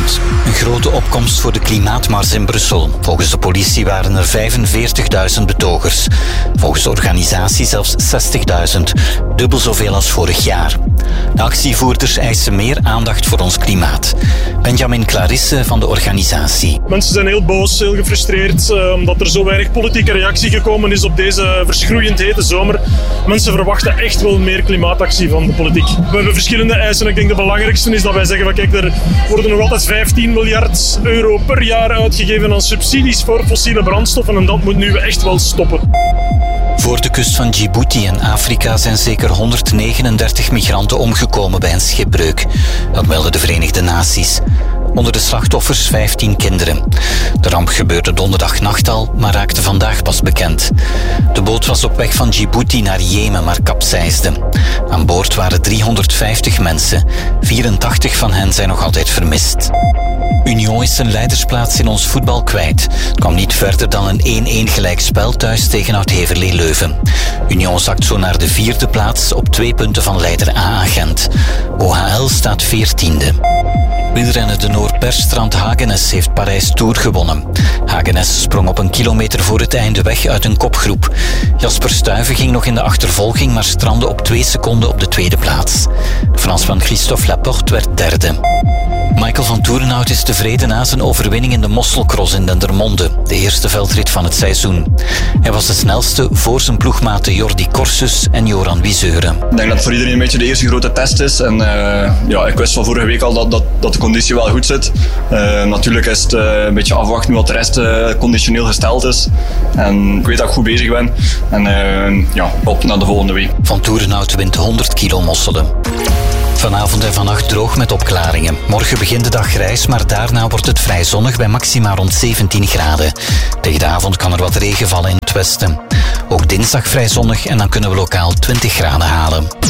Goedenavond. Een grote opkomst voor de klimaatmars in Brussel. Volgens de politie waren er 45.000 betogers. Volgens de organisatie zelfs 60.000. Dubbel zoveel als vorig jaar. De actievoerders eisen meer aandacht voor ons klimaat. Benjamin Clarisse van de organisatie. Mensen zijn heel boos, heel gefrustreerd, omdat er zo weinig politieke reactie gekomen is op deze verschroeiend hete zomer. Mensen verwachten echt wel meer klimaatactie van de politiek. We hebben verschillende eisen. Ik denk de belangrijkste is dat wij zeggen, kijk, er worden nog altijd 15 miljard euro per jaar uitgegeven aan subsidies voor fossiele brandstoffen en dat moet nu echt wel stoppen. Voor de kust van Djibouti in Afrika zijn zeker 139 migranten omgekomen bij een schipbreuk. Dat melden de Verenigde Naties. Onder de slachtoffers 15 kinderen. De ramp gebeurde donderdagnacht al, maar raakte vandaag pas bekend. De boot was op weg van Djibouti naar Jemen, maar kapseisde. Aan boord waren 350 mensen. 84 van hen zijn nog altijd vermist. Union is zijn leidersplaats in ons voetbal kwijt. Het kwam niet verder dan een 1-1 gelijkspel thuis tegen Oud-Heverlee Leuven. Union zakt zo naar de 4e plaats op 2 punten van leider AA Gent. OHL staat 14e. Wielrenner de Noorperstrand Hagenes heeft Parijs Tour gewonnen. Hagenes sprong op 1 kilometer voor het einde weg uit een kopgroep. Jasper Stuyven ging nog in de achtervolging, maar strandde op 2 seconden op de 2e plaats. De Fransman Christophe Laporte werd 3e. Michael van Toerenhout is tevreden na zijn overwinning in de Mosselcross in Dendermonde, de eerste veldrit van het seizoen. Hij was de snelste voor zijn ploegmaten Jordi Corsus en Joran Wieseuren. Ik denk dat het voor iedereen een beetje de eerste grote test is. En ik wist van vorige week al dat de conditie wel goed zit. Natuurlijk is het een beetje afwachten hoe de rest conditioneel gesteld is. En ik weet dat ik goed bezig ben. En op naar de volgende week. Van Toerenhout wint 100 kilo mosselen. Vanavond en vannacht droog met opklaringen. Morgen begint de dag grijs, maar daarna wordt het vrij zonnig bij maxima rond 17 graden. Tegen de avond kan er wat regen vallen in het westen. Ook dinsdag vrij zonnig en dan kunnen we lokaal 20 graden halen.